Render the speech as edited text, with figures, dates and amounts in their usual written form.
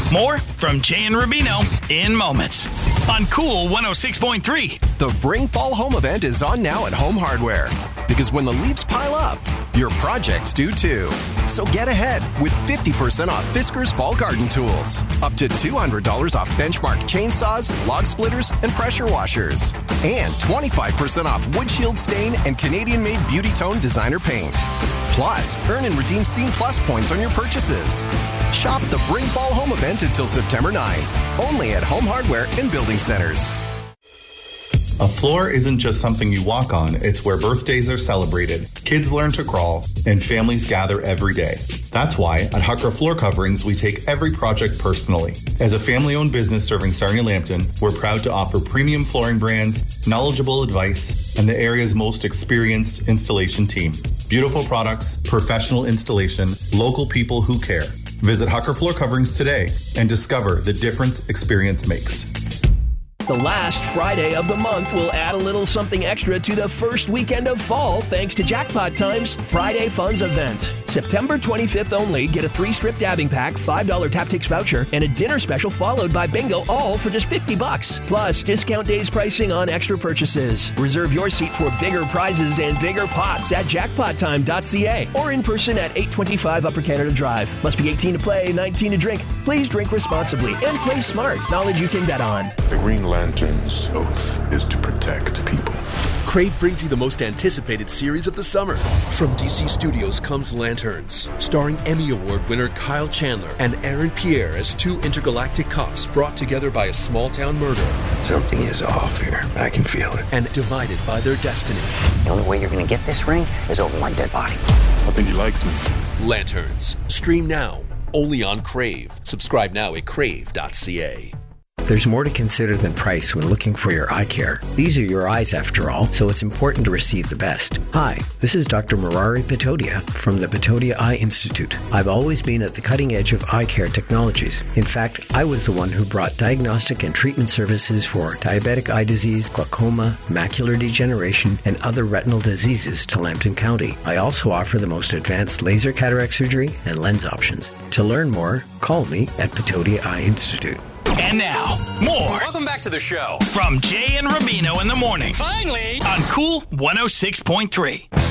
More from Jay and Rubino in moments on Cool 106.3. The Bring Fall Home event is on now at Home Hardware. Because when the leaves pile up, your projects do too. So get ahead with 50% off Fiskars Fall Garden Tools. Up to $200 off Benchmark chainsaws, log splitters, and pressure washers. And 25% off Wood Shield Stain and Canadian-made Beauty Tone designer paint. Plus, earn and redeem Scene Plus points on your purchases. Shop the Bring Fall Home event until September 9th. Only at Home Hardware and Building Centers. A floor isn't just something you walk on, it's where birthdays are celebrated, kids learn to crawl, and families gather every day. That's why at Hucker Floor Coverings, we take every project personally. As a family-owned business serving Sarnia Lambton, we're proud to offer premium flooring brands, knowledgeable advice, and the area's most experienced installation team. Beautiful products, professional installation, local people who care. Visit Hucker Floor Coverings today and discover the difference experience makes. The last Friday of the month will add a little something extra to the first weekend of fall thanks to Jackpot Time's Friday Funds event. September 25th only, get a 3-strip dabbing pack, $5 Taptix voucher, and a dinner special followed by bingo, all for just $50. Plus, discount days pricing on extra purchases. Reserve your seat for bigger prizes and bigger pots at jackpottime.ca or in person at 825 Upper Canada Drive. Must be 18 to play, 19 to drink. Please drink responsibly and play smart. Knowledge you can bet on. The Green Lantern's oath is to protect people. Crave brings you the most anticipated series of the summer. From DC Studios comes Lanterns, starring Emmy Award winner Kyle Chandler and Aaron Pierre as two intergalactic cops brought together by a small-town murder. Something is off here. I can feel it. And divided by their destiny. The only way you're going to get this ring is over my dead body. I think he likes me. Lanterns. Stream now. Only on Crave. Subscribe now at crave.ca. There's more to consider than price when looking for your eye care. These are your eyes, after all, so it's important to receive the best. Hi, this is Dr. Murari Patodia from the Patodia Eye Institute. I've always been at the cutting edge of eye care technologies. In fact, I was the one who brought diagnostic and treatment services for diabetic eye disease, glaucoma, macular degeneration, and other retinal diseases to Lambton County. I also offer the most advanced laser cataract surgery and lens options. To learn more, call me at Patodia Eye Institute. And now, more. Welcome back to the show. From Jay and Rubino in the morning. Finally. On Cool 106.3.